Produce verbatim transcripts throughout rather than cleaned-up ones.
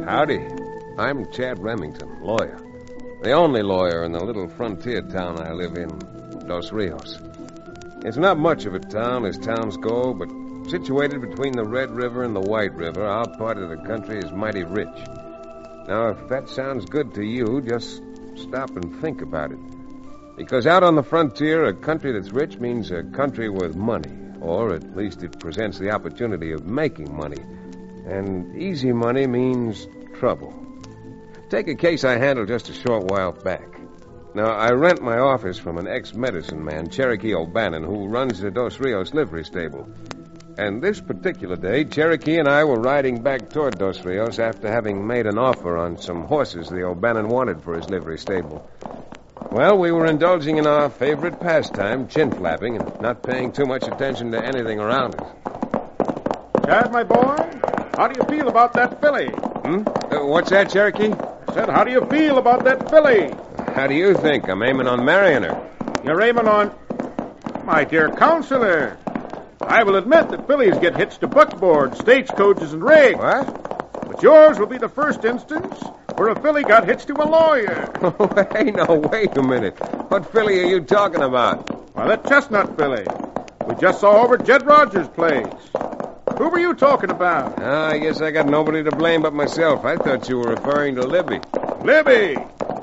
Howdy. I'm Chad Remington, lawyer. The only lawyer in the little frontier town I live in, Dos Rios. It's not much of a town as towns go, but situated between the Red River and the White River, our part of the country is mighty rich. Now, if that sounds good to you, just stop and think about it. Because out on the frontier, a country that's rich means a country with money, or at least it presents the opportunity of making money. And easy money means trouble. Take a case I handled just a short while back. Now, I rent my office from an ex-medicine man, Cherokee O'Bannon, who runs the Dos Rios livery stable. And this particular day, Cherokee and I were riding back toward Dos Rios after having made an offer on some horses the O'Bannon wanted for his livery stable. Well, we were indulging in our favorite pastime, chin-flapping, and not paying too much attention to anything around us. Chad, my boy, how do you feel about that filly? Hmm? Uh, what's that, Cherokee? I said, how do you feel about that filly? How do you think? I'm aiming on marrying her. You're aiming on... My dear counselor, I will admit that fillies get hitched to buckboards, stagecoaches, and rigs. What? But yours will be the first instance where a filly got hitched to a lawyer. Hey, no, wait a minute. What filly are you talking about? Well, that chestnut filly we just saw over at Jed Rogers' place. Who were you talking about? Ah, I guess I got nobody to blame but myself. I thought you were referring to Libby. Libby!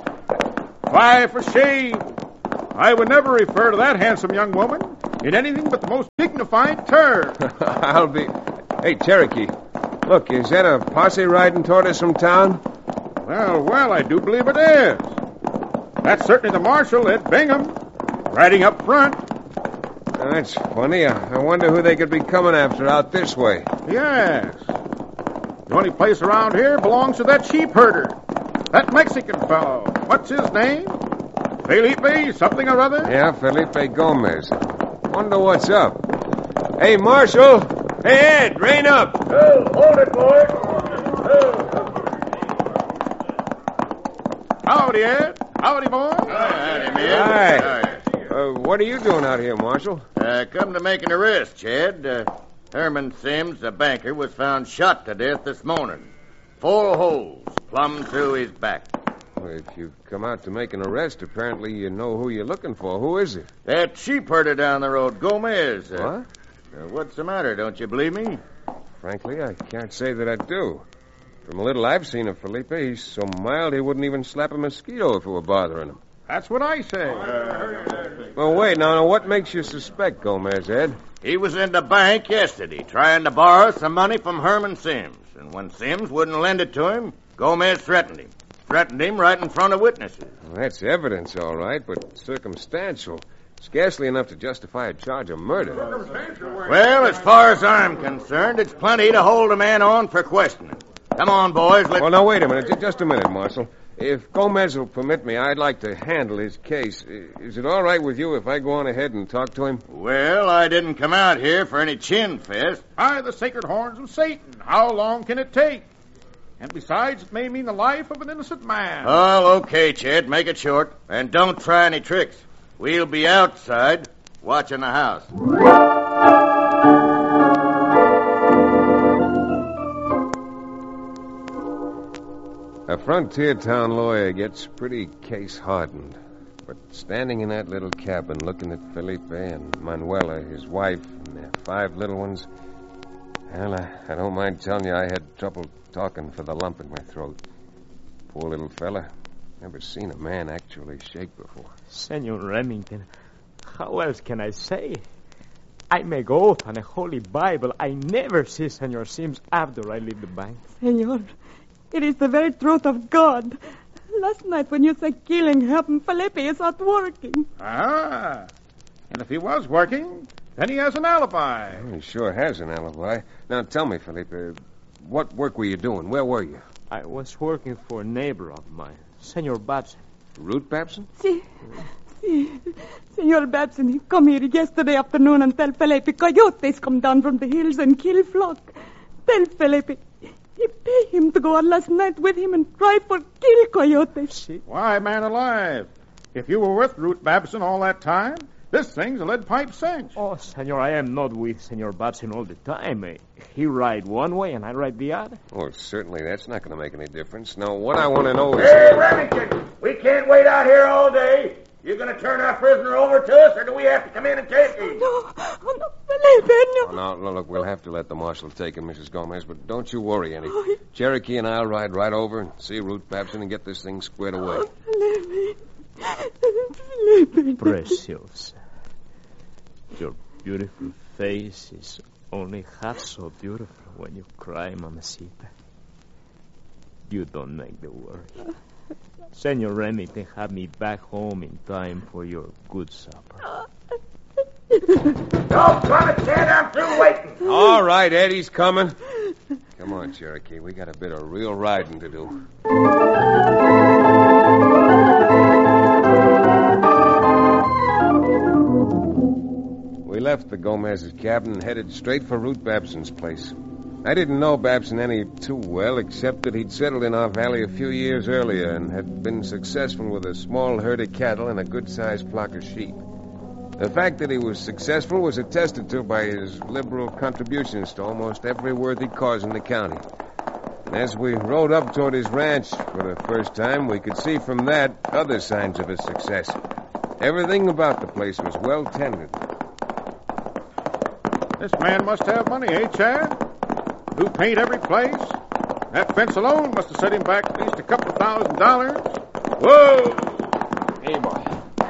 Why, for shame. I would never refer to that handsome young woman in anything but the most dignified terms. I'll be... Hey, Cherokee, look, is that a posse riding toward us from town? Well, well, I do believe it is. That's certainly the marshal, Ed Bingham, riding up front. That's funny. I wonder who they could be coming after out this way. Yes. The only place around here belongs to that sheep herder. That Mexican fellow. What's his name? Felipe something or other? Yeah, Felipe Gomez. Wonder what's up. Hey, Marshal. Hey, Ed, rein up. Oh, hold it, boy. Oh. Howdy, Ed. Howdy, boy. Howdy, man. Hi. Uh, what are you doing out here, Marshal? Uh, come to make an arrest, Chad. Uh, Herman Sims, the banker, was found shot to death this morning. Four holes plumb through his back. Well, if you've come out to make an arrest, apparently you know who you're looking for. Who is it? That sheep herder down the road, Gomez. Uh, What? Uh, what's the matter? Don't you believe me? Frankly, I can't say that I do. From a little I've seen of Felipe, he's so mild he wouldn't even slap a mosquito if it were bothering him. That's what I say. Well, wait, now, now, what makes you suspect Gomez, Ed? He was in the bank yesterday trying to borrow some money from Herman Sims. And when Sims wouldn't lend it to him, Gomez threatened him. Threatened him right in front of witnesses. Well, that's evidence, all right, but circumstantial. Scarcely enough to justify a charge of murder. Well, as far as I'm concerned, it's plenty to hold a man on for questioning. Come on, boys. Let's... Well, now, wait a minute. J- Just a minute, Marshal. If Gomez will permit me, I'd like to handle his case. Is it all right with you if I go on ahead and talk to him? Well, I didn't come out here for any chin fest. By the sacred horns of Satan, how long can it take? And besides, it may mean the life of an innocent man. Oh, okay, Ched. Make it short. And don't try any tricks. We'll be outside watching the house. A frontier town lawyer gets pretty case-hardened. But standing in that little cabin looking at Felipe and Manuela, his wife, and their five little ones, well, I, I don't mind telling you I had trouble talking for the lump in my throat. Poor little fella. Never seen a man actually shake before. Senor Remington, how else can I say? I make oath on a holy Bible I never see Senor Sims after I leave the bank. Senor, it is the very truth of God. Last night when you said killing happened, Felipe is out working. Ah, and if he was working, then he has an alibi. Well, he sure has an alibi. Now, tell me, Felipe, what work were you doing? Where were you? I was working for a neighbor of mine, Senor Babson. Root Babson? Si, si. Senor Babson, he come here yesterday afternoon and tell Felipe coyotes come down from the hills and kill flock. Tell Felipe he pay him to go out last night with him and try for kill coyotes. Why, man alive, if you were with Root Babson all that time, This thing's a lead pipe cinch. Oh, senor, I am not with Senor Babson all the time. Eh, He ride one way and I ride the other. Oh, certainly that's not going to make any difference. Now, what I want to know is... Hey, Remington, we can't wait out here all day. You going to turn our prisoner over to us, or do we have to come in and take him? No, oh, no, Felipe, no. Oh, no, look, we'll have to let the marshal take him, Missus Gomez, but don't you worry any. Cherokee and I'll ride right over and see Ruth Babson and get this thing squared away. Oh, Felipe. Felipe. Preciosa. Your beautiful face is only half so beautiful when you cry, mamacita. You don't make the worry. Senor Remington had me back home in time for your good supper. Don't try to stand I'm through waiting. All right, Eddie's coming. Come on, Cherokee. We got a bit of real riding to do. We left the Gomez's cabin and headed straight for Ruth Babson's place. I didn't know Babson any too well, except that he'd settled in our valley a few years earlier and had been successful with a small herd of cattle and a good-sized flock of sheep. The fact that he was successful was attested to by his liberal contributions to almost every worthy cause in the county. And as we rode up toward his ranch for the first time, we could see from that other signs of his success. Everything about the place was well tended. This man must have money, eh, Chad? Who paint every place? That fence alone must have set him back at least a couple of thousand dollars. Whoa! Hey, boy.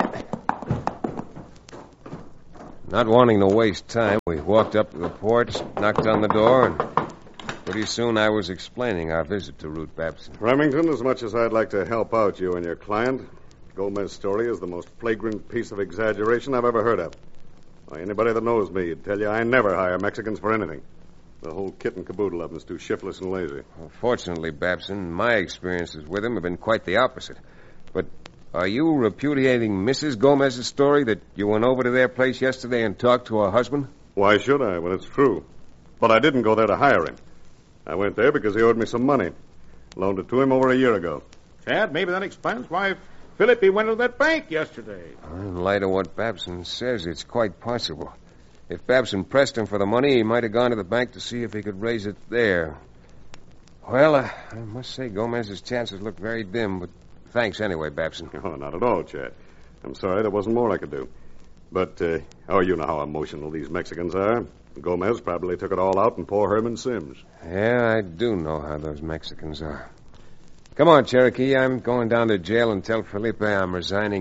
Not wanting to waste time, we walked up to the porch, knocked on the door, and pretty soon I was explaining our visit to Ruth Babson. Remington, as much as I'd like to help out you and your client, Gomez's story is the most flagrant piece of exaggeration I've ever heard of. Why, anybody that knows me would tell you I never hire Mexicans for anything. The whole kit and caboodle of them is too shiftless and lazy. Well, fortunately, Babson, my experiences with him have been quite the opposite. But are you repudiating Missus Gomez's story that you went over to their place yesterday and talked to her husband? Why should I, when it's true? But I didn't go there to hire him. I went there because he owed me some money. Loaned it to him over a year ago. Chad, maybe that explains why Philippi went to that bank yesterday. In light of what Babson says, it's quite possible. If Babson pressed him for the money, he might have gone to the bank to see if he could raise it there. Well, uh, I must say Gomez's chances look very dim, but thanks anyway, Babson. Oh, not at all, Chad. I'm sorry there wasn't more I could do. But, uh, oh, you know how emotional these Mexicans are. Gomez probably took it all out in poor Herman Sims. Yeah, I do know how those Mexicans are. Come on, Cherokee. I'm going down to jail and tell Felipe I'm resigning